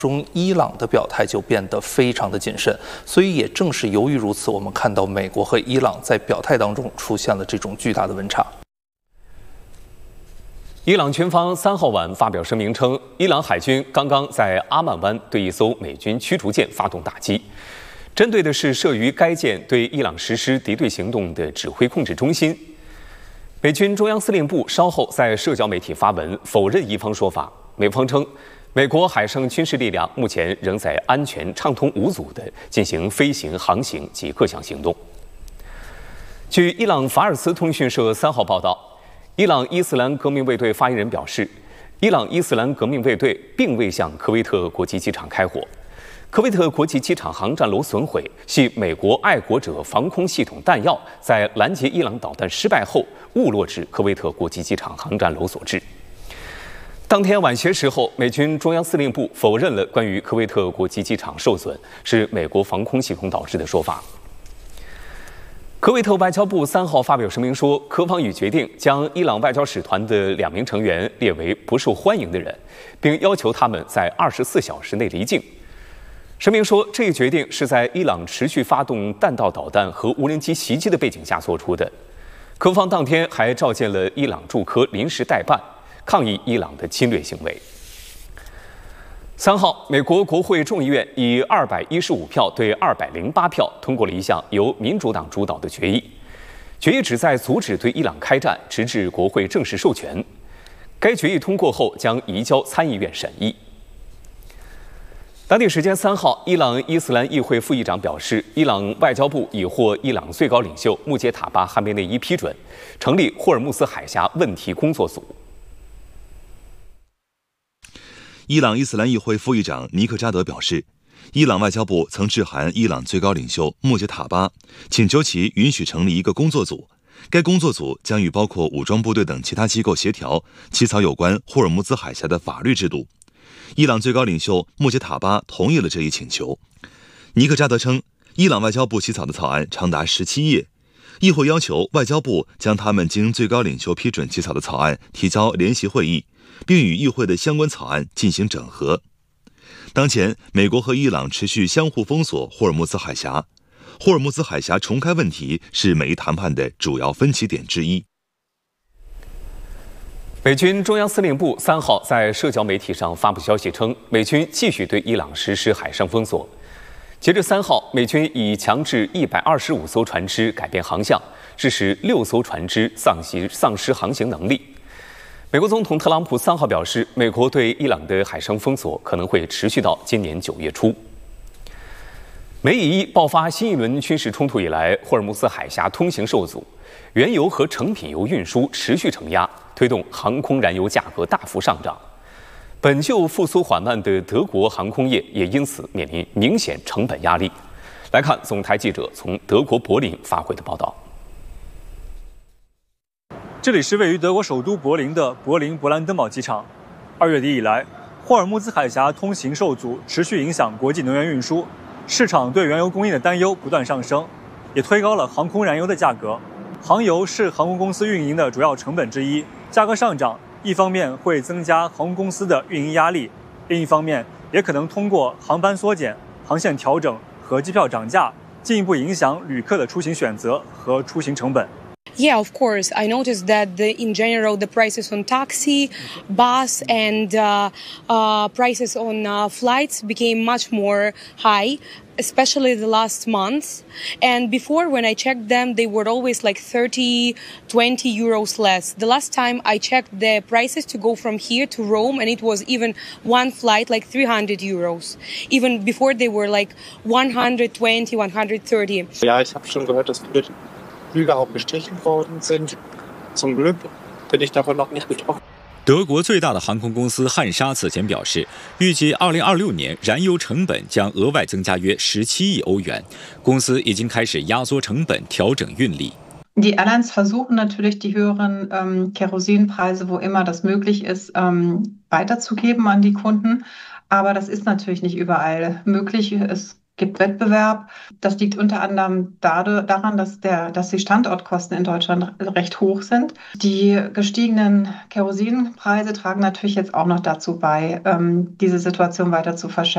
中伊朗的表态就变得非常的谨慎，所以也正是由于如此，我们看到美国和伊朗在表态当中出现了这种巨大的温差。 伊朗军方3号晚发表声明称，伊朗海军刚刚在阿曼湾对一艘美军驱逐舰发动打击，针对的是设于该舰对伊朗实施敌对行动的指挥控制中心。美军中央司令部稍后在社交媒体发文否认伊方说法，美方称，美国海上军事力量目前仍在安全畅通无阻地进行飞行、航行及各项行动。据伊朗法尔斯通讯社3号报道，伊朗伊斯兰革命卫队发言人表示，伊朗伊斯兰革命卫队并未向科威特国际机场开火。科威特国际机场航站楼损毁系美国爱国者防空系统弹药在拦截伊朗导弹失败后误落至科威特国际机场航站楼所致。当天晚些时候，美军中央司令部否认了关于科威特国际机场受损是美国防空系统导致的说法。科威特外交部3号发表声明说，科方已决定将伊朗外交使团的2名成员列为不受欢迎的人，并要求他们在24小时内离境。声明说，这一决定是在伊朗持续发动弹道导弹和无人机袭击的背景下做出的。科方当天还召见了伊朗驻科临时代办，抗议伊朗的侵略行为。3号，美国国会众议院以215票对208票通过了一项由民主党主导的决议，决议旨在阻止对伊朗开战，直至国会正式授权。该决议通过后将移交参议院审议。当地时间3号，伊朗伊斯兰议会副议长表示，伊朗外交部已获伊朗最高领袖穆杰塔巴·哈梅内伊批准，成立霍尔木兹海峡问题工作组。 伊朗伊斯兰议会副议长尼克扎德表示，伊朗外交部曾致函伊朗最高领袖穆杰塔巴，请求其允许成立一个工作组。该工作组将与包括武装部队等其他机构协调，起草有关霍尔木兹海峡的法律制度。伊朗最高领袖穆杰塔巴同意了这一请求。尼克扎德称，伊朗外交部起草的草案长达17页，议会要求外交部将他们经最高领袖批准起草的草案提交联席会议，并与议会的相关草案进行整合。当前，美国和伊朗持续相互封锁霍尔木兹海峡，霍尔木兹海峡重开问题是美伊谈判的主要分歧点之一。 美军中央司令部3号在社交媒体上发布消息称，美军继续对伊朗实施海上封锁。截至3号，美军已强制125艘船只改变航向，致使6艘船只丧失航行能力。美国总统特朗普3号表示，美国对伊朗的海上封锁可能会持续到今年9月初。美以1爆发新一轮军事冲突以来，霍尔木兹海峡通行受阻，原油和成品油运输持续承压，推动航空燃油价格大幅上涨。本就复苏缓慢的德国航空业也因此面临明显成本压力。来看总台记者从德国柏林发回的报道。 这里是位于德国首都柏林的柏林勃兰登堡机场。2月底以来，霍尔木兹海峡通行受阻，持续影响国际能源运输，市场对原油供应的担忧不断上升，也推高了航空燃油的价格。航油是航空公司运营的主要成本之一，价格上涨，一方面会增加航空公司的运营压力，另一方面也可能通过航班缩减、航线调整和机票涨价，进一步影响旅客的出行选择和出行成本。 Yeah, of course. I noticed that in general, the prices on taxi, bus, and prices on flights became much more high, especially the last month. And before, when I checked them, they were always like 30, 20 euros less. The last time I checked the prices to go from here to Rome, and it was even one flight like 300 euros. Even before, they were like 120, 130. Ja, ich habe schon gehört, dass viele Flüge auch gestrichen worden sind. Zum Glück bin ich davon noch nicht betroffen. 德国最大的航空公司汉莎此前表示，预计2026年燃油成本将额外增加约17亿欧元。公司已经开始压缩成本，调整运力。 Die Airlines versuchen natürlich, die höheren Kerosinpreise, wo immer das möglich ist, weiterzugeben an die Kunden. Aber das ist natürlich nicht überall möglich. Es gibt Wettbewerb. Das liegt unter anderem daran, dass die Standortkosten in Deutschland recht hoch sind. Die gestiegenen Kerosinpreise tragen natürlich jetzt auch noch dazu bei, diese Situation weiter zu verschärfen.